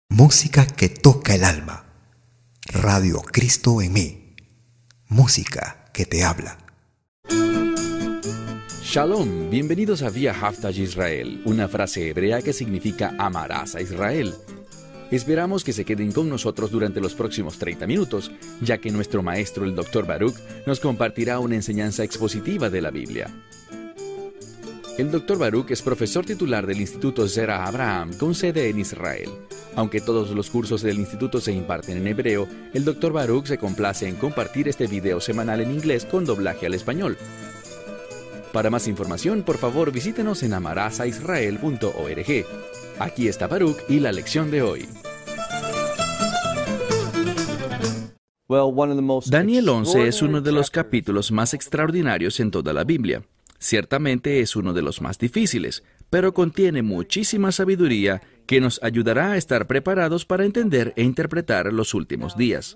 Música que toca el alma. Radio Cristo en mí. Música que te habla. Shalom, bienvenidos a Vía Haftaj Israel, una frase hebrea que significa amarás a Israel. Esperamos que se queden con nosotros durante los próximos 30 minutos, ya que nuestro maestro, el Dr. Baruch, nos compartirá una enseñanza expositiva de la Biblia. El Dr. Baruch es profesor titular del Instituto Zera Abraham, con sede en Israel. Aunque todos los cursos del instituto se imparten en hebreo, el Dr. Baruch se complace en compartir este video semanal en inglés con doblaje al español. Para más información, por favor, visítenos en amarasaisrael.org. Aquí está Baruch y la lección de hoy. Daniel 11 es uno de los capítulos más extraordinarios en toda la Biblia. Ciertamente es uno de los más difíciles, pero contiene muchísima sabiduría que nos ayudará a estar preparados para entender e interpretar los últimos días.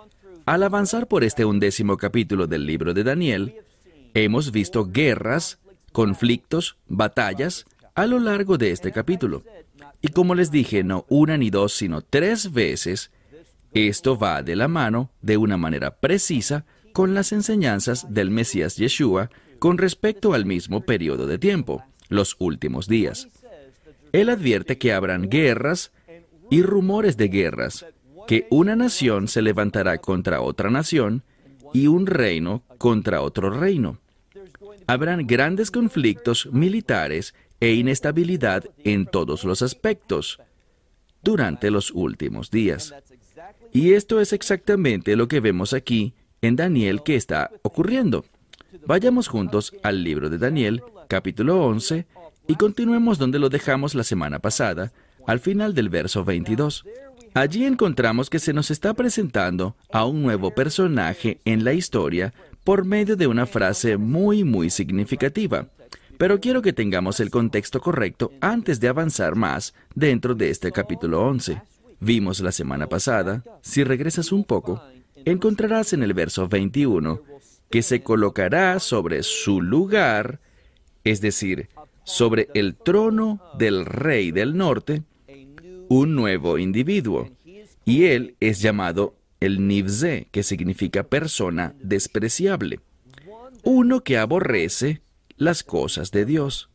Al avanzar por este 11º capítulo del libro de Daniel, hemos visto guerras, conflictos, batallas a lo largo de este capítulo. Y como les dije, no una ni dos, sino 3 veces, esto va de la mano, de una manera precisa, con las enseñanzas del Mesías Yeshua con respecto al mismo periodo de tiempo, los últimos días. Él advierte que habrán guerras y rumores de guerras, que una nación se levantará contra otra nación y un reino contra otro reino. Habrán grandes conflictos militares e inestabilidad en todos los aspectos durante los últimos días. Y esto es exactamente lo que vemos aquí en Daniel que está ocurriendo. Vayamos juntos al libro de Daniel, capítulo 11, y continuemos donde lo dejamos la semana pasada, al final del verso 22. Allí encontramos que se nos está presentando a un nuevo personaje en la historia por medio de una frase muy significativa. Pero quiero que tengamos el contexto correcto antes de avanzar más dentro de este capítulo 11. Vimos la semana pasada, si regresas un poco, encontrarás en el verso 21 que se colocará sobre su lugar, es decir, sobre el trono del rey del norte, un nuevo individuo, y él es llamado el Nivze, que significa persona despreciable, uno que aborrece las cosas de Dios.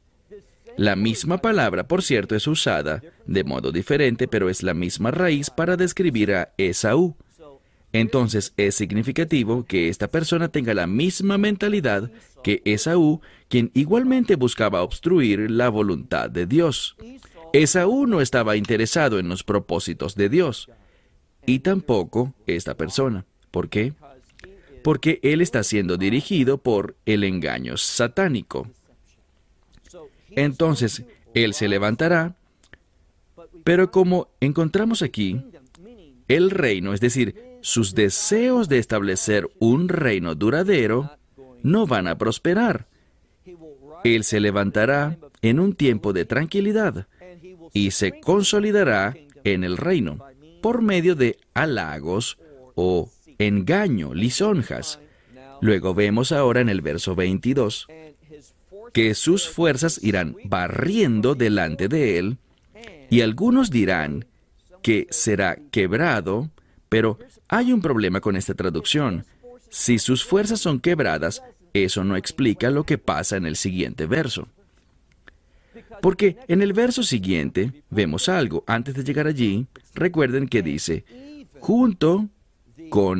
La misma palabra, por cierto, es usada de modo diferente, pero es la misma raíz para describir a Esaú. Entonces es significativo que esta persona tenga la misma mentalidad que Esaú, quien igualmente buscaba obstruir la voluntad de Dios. Esaú no estaba interesado en los propósitos de Dios, y tampoco esta persona. ¿Por qué? Porque él está siendo dirigido por el engaño satánico. Entonces, él se levantará, pero como encontramos aquí, el reino, es decir, sus deseos de establecer un reino duradero, no van a prosperar. Él se levantará en un tiempo de tranquilidad y se consolidará en el reino por medio de halagos o engaño, lisonjas. Luego vemos ahora en el verso 22 que sus fuerzas irán barriendo delante de él, y algunos dirán que será quebrado, pero hay un problema con esta traducción. Si sus fuerzas son quebradas, eso no explica lo que pasa en el siguiente verso. Porque en el verso siguiente vemos algo. Antes de llegar allí, recuerden que dice, junto con